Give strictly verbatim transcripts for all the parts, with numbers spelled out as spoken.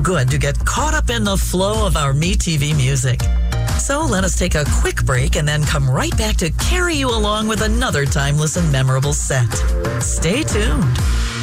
good to get caught up in the flow of our MeTV music. So let us take a quick break and then come right back to carry you along with another timeless and memorable set. Stay tuned.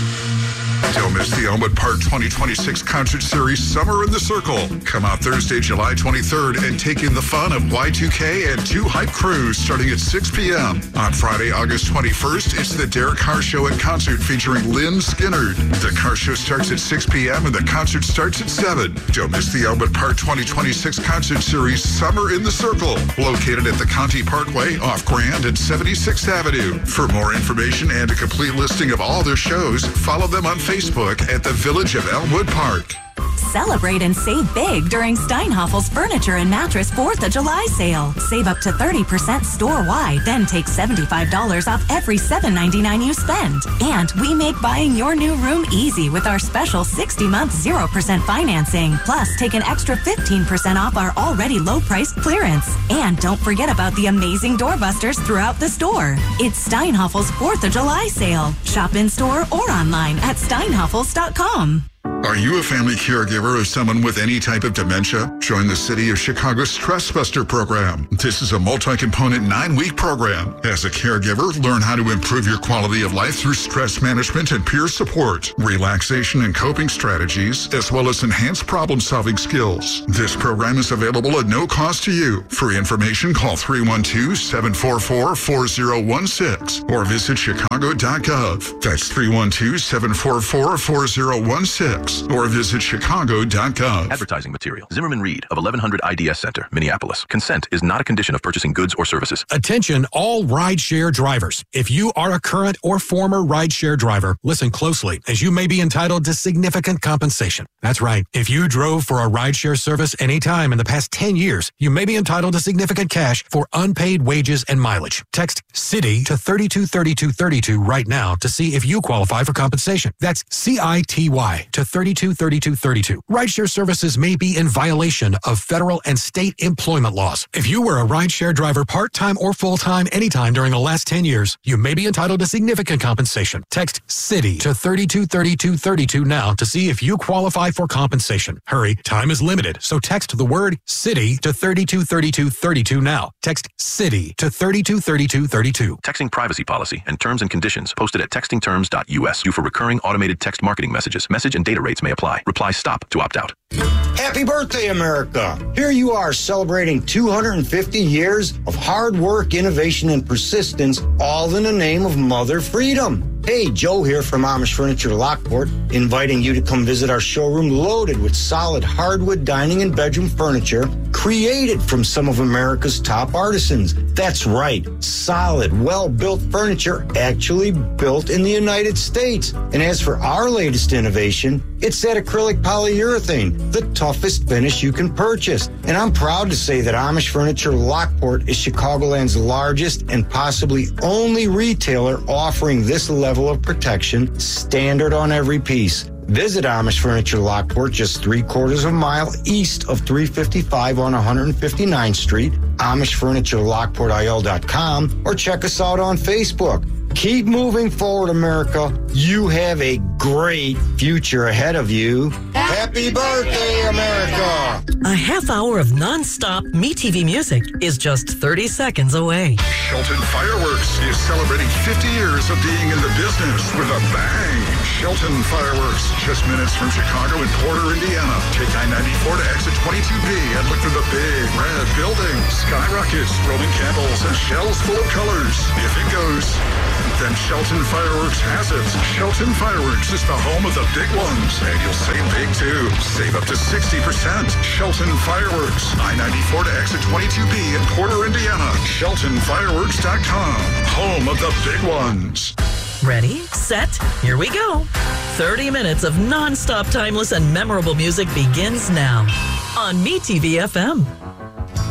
Don't miss the Elmwood Park twenty twenty-six concert series Summer in the Circle. Come out Thursday, July twenty-third and take in the fun of Y two K and two hype crews starting at six p.m. On Friday, August twenty-first, it's the Derek Carr Show and Concert featuring Lynn Skinner. The Carr Show starts at six p.m. and the concert starts at seven. Don't miss the Elmwood Park twenty twenty-six concert series Summer in the Circle, located at the Conti Parkway off Grand and seventy-sixth Avenue. For more information and a complete listing of all their shows, follow them on Facebook at the Village of Elmwood Park. Celebrate and save big during Steinhaffel's Furniture and Mattress fourth of July sale. Save up to thirty percent store-wide, then take seventy-five dollars off every seven ninety-nine you spend. And we make buying your new room easy with our special sixty-month zero percent financing. Plus, take an extra fifteen percent off our already low-priced clearance. And don't forget about the amazing doorbusters throughout the store. It's Steinhaffel's fourth of July sale. Shop in-store or online at steinhaffels dot com. Are you a family caregiver of someone with any type of dementia? Join the City of Chicago Stress Buster program. This is a multi-component nine-week program. As a caregiver, learn how to improve your quality of life through stress management and peer support, relaxation and coping strategies, as well as enhanced problem-solving skills. This program is available at no cost to you. For information, call three one two, seven four four, four zero one six or visit chicago dot gov. That's three one two, seven four four, four zero one six. Or visit chicago dot gov. Advertising material. Zimmerman Reed of eleven hundred I D S Center, Minneapolis. Consent is not a condition of purchasing goods or services. Attention all rideshare drivers. If you are a current or former rideshare driver, listen closely, as you may be entitled to significant compensation. That's right. If you drove for a rideshare service anytime in the past ten years, you may be entitled to significant cash for unpaid wages and mileage. Text CITY to thirty-two thirty-two thirty-two right now to see if you qualify for compensation. That's C I T Y to thirty-two thirty-two thirty-two. Rideshare services may be in violation of federal and state employment laws. If you were a rideshare driver part-time or full-time anytime during the last ten years, you may be entitled to significant compensation. Text CITY to thirty-two thirty-two thirty-two now to see if you qualify for compensation. Hurry, time is limited, so text the word CITY to thirty-two thirty-two thirty-two now. Text CITY to thirty-two thirty-two thirty-two. Texting privacy policy and terms and conditions posted at texting terms dot U S. Due for recurring automated text marketing messages. Message and data rates may apply. Reply STOP to opt out. Happy birthday, America! Here you are celebrating two hundred fifty years of hard work, innovation, and persistence, all in the name of Mother Freedom. Hey, Joe here from Amish Furniture Lockport, inviting you to come visit our showroom loaded with solid hardwood dining and bedroom furniture created from some of America's top artisans. That's right, solid, well-built furniture actually built in the United States. And as for our latest innovation, it's that acrylic polyurethane, the toughest finish you can purchase. And I'm proud to say that Amish Furniture Lockport is Chicagoland's largest and possibly only retailer offering this level of protection, standard on every piece. Visit Amish Furniture Lockport just three quarters of a mile east of three fifty-five on one hundred fifty-ninth Street, Amish Furniture Lockport I L dot com, or check us out on Facebook. Keep moving forward, America. You have a great future ahead of you. Happy birthday, America! A half hour of non-stop MeTV music is just thirty seconds away. Shelton Fireworks is celebrating fifty years of being in the business with a bang. Shelton Fireworks, just minutes from Chicago and Porter, Indiana. Take I ninety-four to exit twenty-two B and look for the big red building. Skyrockets, Roman candles, and shells full of colors. If it goes, then Shelton Fireworks has it. Shelton Fireworks is the home of the big ones, and you'll save big too. Save up to sixty percent. Shelton Fireworks, I ninety-four to exit twenty-two B in Porter, Indiana. Shelton Fireworks dot com, home of the big ones. Ready, set, here we go. thirty minutes of non-stop timeless and memorable music begins now on MeTV F M.